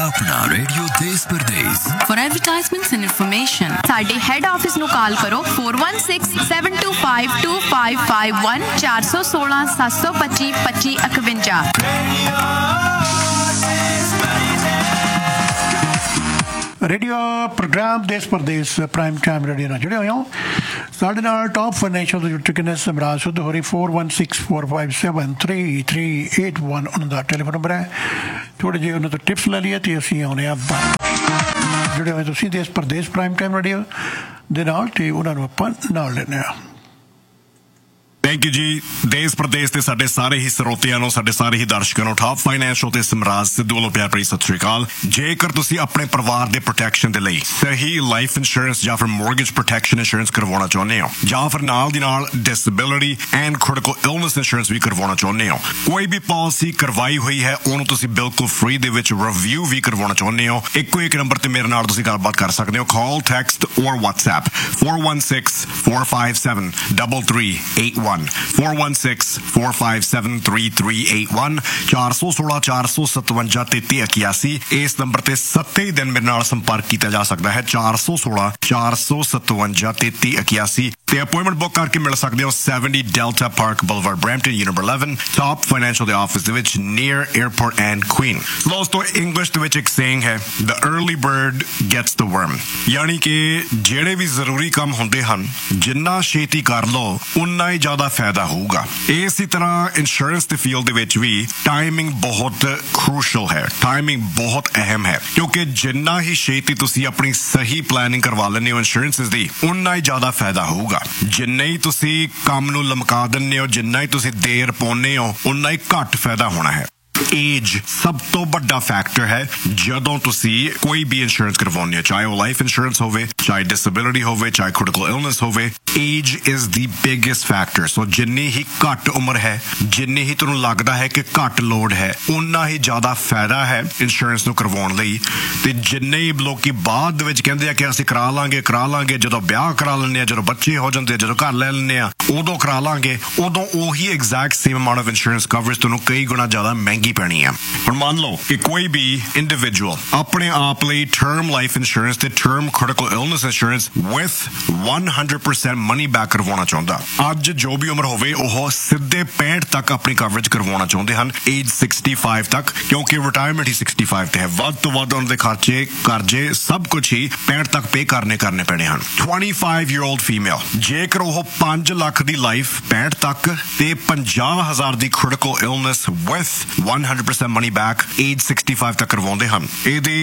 अपना रेडियो देश परदेस। For advertisements and information, साडे head office ਨੂੰ call करो 4167252551 416 725 2551। रेडियो प्रोग्राम देश परदेस प्राइम टाइम रेडियो ਨਾਲ ਜੁੜੇ ਹੋਏ ਹੋ। ਸਾਡੇ ਨਾਲ ਟੌਪ ਫਾਈਨੈਂਸ਼ੀਅਲ ਦੇ ਜੁੜ ਚੁੱਕੇ ਨੇ ਸਮਰਾਜ ਸੁਧ ਹੋਰੀ 4164573381 ਉਹਨਾਂ ਦਾ ਟੈਲੀਫੋਨ ਨੰਬਰ ਹੈ। ਥੋੜੇ ਜਿਹੇ ਉਹਨਾਂ ਤੋਂ ਟਿਪਸ ਲੈ ਲਈਏ ਤੇ ਅਸੀਂ ਆਉਣੇ ਆ ਜੁੜੇ ਹੋਏ ਤੁਸੀਂ ਦੇਸ਼ परदेस प्राइम टाइम रेडियो ਦੇ ਨਾਲ ਤੇ ਉਹਨਾਂ ਨੂੰ ਆਪਾਂ ਨਾਲ ਲੈਂਦੇ ਹਾਂ। ਥੈਂਕ ਯੂ ਜੀ। ਦੇਸ਼ ਪ੍ਰਦੇਸ਼ ਦੇ ਸਾਡੇ ਸਾਰੇ ਹੀ ਸਰੋਤਿਆਂ ਨੂੰ, ਸਾਡੇ ਸਾਰੇ ਹੀ ਦਰਸ਼ਕਾਂ ਨੂੰ ਟਾਪ ਫਾਈਨੈਂਸ਼ੀਅਲ ਤੇ ਸਮਰਾਜ ਸਿੱਧੂ ਵੱਲੋਂ ਪਿਆਰ ਭਰੀ ਸਤਿ ਸ਼੍ਰੀ ਅਕਾਲ। ਜੇਕਰ ਤੁਸੀਂ ਆਪਣੇ ਪਰਿਵਾਰ ਦੇ ਪ੍ਰੋਟੈਕਸ਼ਨ ਦੇ ਲਈ ਸਹੀ ਲਾਈਫ ਇੰਸ਼ੋਰੈਂਸ ਜਾਂ ਫਿਰ ਮੋਰਗੇਜ ਪ੍ਰੋਟੈਕਸ਼ਨ ਇੰਸ਼ੋਰੈਂਸ ਕਰਵਾਉਣਾ ਚਾਹੁੰਦੇ ਹੋ ਜਾਂ ਫਿਰ ਨਾਲ ਦੀ ਨਾਲ disability and critical illness insurance ਵੀ ਕਰਵਾਉਣਾ ਚਾਹੁੰਦੇ ਹੋ, ਕੋਈ ਵੀ ਪਾਲਿਸੀ ਕਰਵਾਈ ਹੋਈ ਹੈ ਉਹਨੂੰ ਤੁਸੀਂ ਬਿਲਕੁਲ ਫ੍ਰੀ ਦੇ ਵਿੱਚ ਰਿਵਿਊ ਵੀ ਕਰਵਾਉਣਾ ਚਾਹੁੰਦੇ ਹੋ, ਇੱਕੋ ਇੱਕ ਨੰਬਰ ਤੇ ਮੇਰੇ ਨਾਲ ਤੁਸੀਂ ਗੱਲਬਾਤ ਕਰ ਸਕਦੇ ਹੋ। ਕਾਲ, ਟੈਕਸਟ ਔਰ WhatsApp 416-457-3381 416-457-3381 416-457-3381। ਇਸ ਨੰਬਰ ਤੇ 7 ਹੀ ਦਿਨ ਮੇਰੇ ਨਾਲ ਸੰਪਰਕ ਕੀਤਾ ਜਾ ਸਕਦਾ ਹੈ। 416-457-3381 ਤੇ ਅਪਾਇੰਟਮੈਂਟ ਬੁੱਕ ਕਰਕੇ ਮਿਲ ਸਕਦੇ ਹੋ 70 delta park ਬੁਲਵਾਰਡ, Brampton, unit 11, top financial ਦੇ ਆਫਿਸ ਦੇ ਵਿੱਚ ਨੀਅਰ 에ਅਰਪੋਰਟ ਐਂਡ ਕੁਈਨ। ਦੋਸਤੋ, ਇੰਗਲਿਸ਼ ਦੇ ਵਿੱਚ ਇੱਕ ਸੇਇੰਗ ਹੈ, the early bird gets the worm, ਯਾਨੀ ਕਿ ਜਿਹੜੇ ਵੀ ਜ਼ਰੂਰੀ ਕੰਮ ਹੁੰਦੇ ਹਨ ਜਿੰਨਾ ਛੇਤੀ ਕਰ ਲਓ ਉਨਾ ਹੀ ਜ਼ਿਆਦਾ ਫਾਇਦਾ ਹੋਊਗਾ। ਇਸੇ ਤਰ੍ਹਾਂ ਇੰਸ਼ੋਰੈਂਸ ਦੇ ਫੀਲਡ ਦੇ ਵਿੱਚ ਵੀ ਟਾਈਮਿੰਗ ਬਹੁਤ ਕ੍ਰੂਸ਼ਲ ਹੈ, ਟਾਈਮਿੰਗ ਬਹੁਤ ਅਹਿਮ ਹੈ, ਕਿਉਂਕਿ ਜਿੰਨਾ ਹੀ ਛੇਤੀ ਤੁਸੀਂ ਆਪਣੀ ਸਹੀ ਪਲੈਨਿੰਗ ਕਰਵਾ ਲੈਂਦੇ ਹੋ ਇੰਸ਼ੋਰੈਂਸ ਦੀ ਉਨਾ ਹੀ ਜ਼ਿਆਦਾ ਫਾਇਦਾ ਹੋਊਗਾ। ਜਿੰਨਾ ਹੀ ਤੁਸੀਂ ਕੰਮ ਨੂੰ ਲਮਕਾ ਦਿੰਦੇ ਹੋ, ਜਿੰਨਾ ਹੀ ਤੁਸੀਂ ਦੇਰ ਪਾਉਂਦੇ ਹੋ ਉਨਾ ਹੀ ਘੱਟ ਫਾਇਦਾ ਹੋਣਾ ਹੈ। ਏਜ ਸਭ ਤੋਂ ਵੱਡਾ ਫੈਕਟਰ ਹੈ ਜਦੋਂ ਤੁਸੀਂ ਕੋਈ ਵੀ ਇੰਸ਼ੋਰੈਂਸ ਕਰਵਾਉਂਦੇ ਹੋ, ਚਾਹੇ ਉਹ ਲਾਈਫ ਇੰਸ਼ੋਰੈਂਸ ਹੋਵੇ, ਚਾਹੇ ਡਿਸੇਬਿਲਿਟੀ ਹੋਵੇ, ਚਾਹੇ ਕ੍ਰਿਟੀਕਲ ਇਲਨੈਸ ਹੋਵੇ। Age is the biggest factor. ਸੋ ਜਿੰਨੀ ਹੀ ਘੱਟ ਉਮਰ ਹੈ, ਜਿੰਨੀ ਹੀ ਤੁਹਾਨੂੰ ਲੱਗਦਾ ਹੈ ਕਿ ਘੱਟ ਲੋੜ ਹੈ, ਉਨਾ ਹੀ ਜ਼ਿਆਦਾ ਫਾਇਦਾ ਹੈ ਇੰਸ਼ੋਰੈਂਸ ਨੂੰ ਕਰਵਾਉਣ ਲਈ। ਤੇ ਜਿੰਨੇ ਹੀ ਲੋਕੀ ਬਾਅਦ ਦੇ ਵਿੱਚ ਕਹਿੰਦੇ ਆ ਕਿ ਅਸੀਂ ਕਰਾ ਲਾਂਗੇ, ਜਦੋਂ ਵਿਆਹ ਕਰਾ ਲੈਂਦੇ ਆ, ਜਦੋਂ ਬੱਚੇ ਹੋ ਜਾਂਦੇ ਆ, ਜਦੋਂ ਘਰ ਲੈ ਲੈਂਦੇ ਆ, ਉਦੋਂ ਕਰਾ ਲਾਂਗੇ, ਉਦੋਂ ਉਹੀ exact same amount of insurance coverage ਤੁਹਾਨੂੰ ਕਈ ਗੁਣਾ ਜ਼ਿਆਦਾ ਮਹਿੰਗੀ ਪੈਣੀ ਹੈ। ਹੁਣ ਮੰਨ ਲਓ ਕਿ ਕੋਈ ਵੀ ਇੰਡੀਵਿਜੂਅਲ ਆਪਣੇ ਆਪ ਲਈ ਟਰਮ ਲਾਈਫ ਇੰਸ਼ੋਰੈਂਸ ਤੇ term critical illness insurance with 100% money back ਕਰਵਾਉਣਾ ਚਾਹੁੰਦਾ। ਅੱਜ ਜੋ ਵੀ ਉਮਰ ਹੋਵੇ ਉਹ ਸਿੱਧੇ 65 ਤੱਕ ਆਪਣੀ ਕਵਰੇਜ ਕਰਵਾਉਣਾ ਚਾਹੁੰਦੇ ਹਨ, ਏਜ 65 ਤੱਕ, ਕਿਉਂਕਿ ਰਿਟਾਇਰਮੈਂਟ ਹੀ 65 ਤੇ ਹੈ। ਵੱਧ ਤੋਂ ਵੱਧ ਉਹਨਾਂ ਦੇ ਖਰਚੇ, ਕਰਜ਼ੇ ਸਭ ਕੁਝ ਹੀ 65 ਤੱਕ ਪੇ ਕਰਨੇ ਪੈਣੇ ਹਨ। 25-year-old ਫੀਮੇਲ ਜੇਕਰ ਉਹ 5 ਲੱਖ ਦੀ ਲਾਈਫ 65 ਤੱਕ ਤੇ 50,000 ਦੀ critical illness with 100% money back age 65 ਤੱਕ ਕਰਵਾਉਂਦੇ ਹਨ, ਇਹਦੀ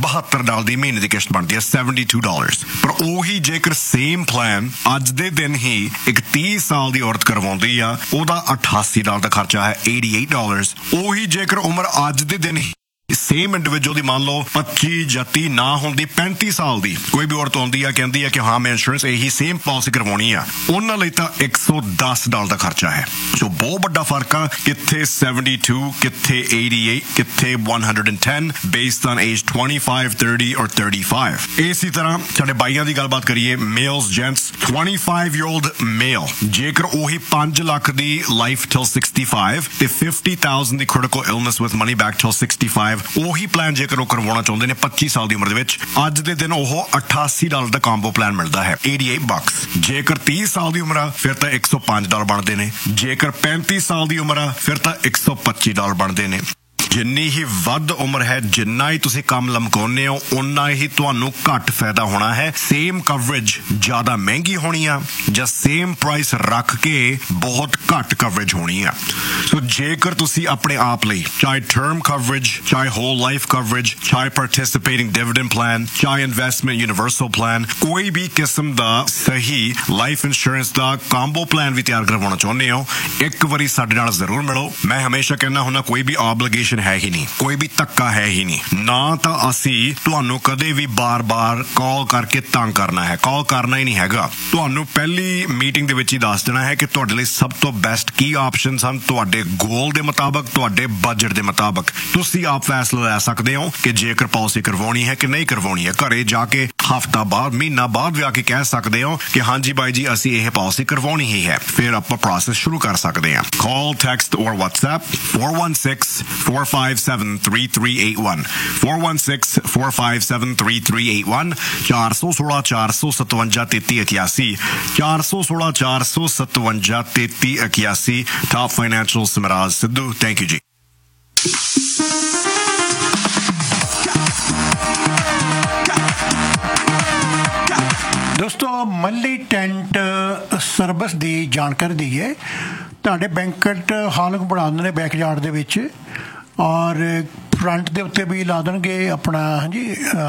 $72 ਦੀ ਮਹੀਨੇ ਦੀ ਕਿਸ਼ਤ ਬਣਦੀ ਹੈ, $72। ਪਰ ਉਹੀ ਜੇਕਰ ਸੇਮ ਪਲਾਨ ਅੱਜ ਦੇ ਦਿਨ ਹੀ ਇੱਕ 30 ਸਾਲ ਦੀ ਔਰਤ ਕਰਵਾਉਂਦੀ ਆ, ਉਹਦਾ $88 ਦਾ ਖਰਚਾ ਹੈ, $88। ਉਹੀ ਜੇਕਰ ਉਮਰ ਅੱਜ ਦੇ ਦਿਨ ਹੀ ਸੇਮ ਇੰਡੀਵਿਜੂਅਲ ਦੀ ਮੰਨ ਲਓ 25 ਜਾਂ 30 ਨਾ ਹੁੰਦੀ, 35 ਸਾਲ ਦੀ ਕੋਈ ਵੀ ਔਰਤ ਆਉਂਦੀ ਆ, ਕਹਿੰਦੀ ਆ ਕਿ ਹਾਂ ਮੈਂ ਇੰਸ਼ੋਰੈਂਸ ਇਹੀ ਸੇਮ ਪਾਲਿਸੀ ਕਰਵਾਉਣੀ ਆ, ਉਹਨਾਂ ਲਈ ਤਾਂ $110 ਦਾ ਖਰਚਾ ਹੈ। ਸੋ ਬਹੁਤ ਵੱਡਾ ਫਰਕ ਆ, ਕਿੱਥੇ 72, ਕਿੱਥੇ 88, ਕਿੱਥੇ 110 ਬੇਸਡ ਔਨ ਏਜ 25, 30 ਔਰ 35। ਇਸੇ ਤਰ੍ਹਾਂ ਸਾਡੇ ਬਾਈਆਂ ਦੀ ਗੱਲਬਾਤ ਕਰੀਏ, ਮੇਲਸ, ਜੈਂਟਸ। 25-year-old ਮੇਲ ਜੇਕਰ ਉਹੀ 5 ਲੱਖ ਦੀ ਲਾਈਫ till 65 ਤੇ 50,000 ਦੀ critical illness with money back till 65, ਉਹੀ ਪਲਾਨ ਜੇਕਰ ਉਹ ਕਰਵਾਉਣਾ ਚਾਹੁੰਦੇ ਨੇ 25 ਸਾਲ ਦੀ ਉਮਰ ਦੇ ਵਿੱਚ, ਅੱਜ ਦੇ ਦਿਨ ਉਹ $88 ਦਾ ਕੰਬੋ ਪਲਾਨ ਮਿਲਦਾ ਹੈ, $88। ਜੇਕਰ 30 ਸਾਲ ਦੀ ਉਮਰ ਆ ਫਿਰ ਤਾਂ $105 ਬਣਦੇ ਨੇ, ਜੇਕਰ 35 ਸਾਲ ਦੀ ਉਮਰ ਆ ਫਿਰ ਤਾਂ $125 ਬਣਦੇ ਨੇ। ਜਿੰਨੀ ਹੀ ਵੱਧ ਉਮਰ ਹੈ, ਜਿੰਨਾ ਹੀ ਤੁਸੀਂ ਕੰਮ ਲਮਕਾਉਂਦੇ ਹੋ, ਉਨਾ ਹੀ ਤੁਹਾਨੂੰ ਘੱਟ ਫਾਇਦਾ ਹੋਣਾ ਹੈ। ਸੇਮ ਕਵਰੇਜ ਜ਼ਿਆਦਾ ਮਹਿੰਗੀ ਹੋਣੀ ਆ ਜਾਂ ਸੇਮ ਪ੍ਰਾਈਸ ਰੱਖ ਕੇ ਬਹੁਤ ਘੱਟ ਕਵਰੇਜ ਹੋਣੀ ਆ। ਸੋ ਜੇਕਰ ਤੁਸੀਂ ਆਪਣੇ ਆਪ ਲਈ ਚਾਹੇ ਟਰਮ ਕਵਰੇਜ, ਚਾਹੇ ਹੋਲ ਲਾਈਫ ਕਵਰੇਜ, ਚਾਹੇ ਪਾਰਟਿਸਿਪੇਟਿੰਗ ਡਿਵੀਡੈਂਡ ਪਲਾਨ, ਚਾਹੇ ਇਨਵੈਸਟਮੈਂਟ ਯੂਨੀਵਰਸਲ ਪਲਾਨ, ਕੋਈ ਵੀ ਕਿਸਮ ਦਾ ਸਹੀ ਲਾਈਫ ਇੰਸ਼ੋਰੈਂਸ ਦਾ ਕੰਬੋ ਪਲਾਨ ਵੀ ਤਿਆਰ ਕਰਵਾਉਣਾ ਚਾਹੁੰਦੇ ਹੋ, ਇੱਕ ਵਾਰੀ ਸਾਡੇ ਨਾਲ ਜ਼ਰੂਰ ਮਿਲੋ। ਮੈਂ ਹਮੇਸ਼ਾ ਕਹਿੰਦਾ ਹੁੰਦਾ ਕੋਈ ਵੀ ਆਬਲੀਗੇਸ਼ਨ ਹੈ ਹੀ ਨਹੀਂ, ਕੋਈ ਵੀ ਧੱਕਾ ਹੈ ਹੀ ਨਹੀਂ, ਨਾ ਤਾਂ ਅਸੀਂ ਤੁਹਾਨੂੰ ਕਦੇ ਵੀ ਬਾਰ-ਬਾਰ ਕਾਲ ਕਰਕੇ ਤੰਗ ਕਰਨਾ ਹੈ, ਕਾਲ ਕਰਨਾ ਹੀ ਨਹੀਂ ਹੈਗਾ। ਤੁਹਾਨੂੰ ਪਹਿਲੀ ਮੀਟਿੰਗ ਦੇ ਵਿੱਚ ਹੀ ਦੱਸ ਦੇਣਾ ਹੈ ਕਿ ਤੁਹਾਡੇ ਲਈ ਸਭ ਤੋਂ ਬੈਸਟ ਕੀ ਆਪਸ਼ਨਸ ਹਨ, ਤੁਹਾਡੇ ਗੋਲ ਦੇ ਮੁਤਾਬਕ, ਤੁਹਾਡੇ ਬਜਟ ਦੇ ਮੁਤਾਬਕ ਤੁਸੀਂ ਆਪ ਫੈਸਲਾ ਲੈ ਸਕਦੇ ਹੋ ਕਿ ਜੇਕਰ ਪਾਲਿਸੀ ਕਰਵਾਉਣੀ ਹੈ ਕਿ ਨਹੀਂ ਕਰਵਾਉਣੀ ਹੈ। ਘਰੇ ਜਾ ਕੇ ਹਫ਼ਤਾ ਬਾਅਦ, ਮਹੀਨਾ ਬਾਅਦ ਵੀ ਆ ਕੇ ਕਹਿ ਸਕਦੇ ਹੋ ਕਿ ਹਾਂਜੀ ਬਾਈ ਜੀ ਅਸੀਂ ਇਹ ਪਾਲਿਸੀ ਕਰਵਾਉਣੀ ਹੀ ਹੈ, ਫਿਰ ਆਪਾਂ ਪ੍ਰੋਸੈਸ ਸ਼ੁਰੂ ਕਰ ਸਕਦੇ ਹਾਂ। ਕਾਲ, ਟੈਕਸਟ ਔਰ WhatsApp 416 416-457-3381 416-457-3381 416-457-3381 416-457-3381 Top Financial Samaraz Sidhu. Thank you ji. ਦੋਸਤੋ ਮੱਲੀ ਟੈਂਟ ਸਰਵਿਸ ਦੀ ਜਾਣਕਾਰੀ ਦਈਏ ਤੁਹਾਡੇ ਬੈਂਕਟ ਹਾਲ ਨੂੰ ਬਣਾ ਦਿੰਦੇ ਨੇ ਬੈਕਯਾਰਡ ਦੇ ਵਿੱਚ ਔਰ ਫਰੰਟ ਦੇ ਉੱਤੇ ਵੀ ਲਾ ਦੇਣਗੇ ਆਪਣਾ ਹਾਂਜੀ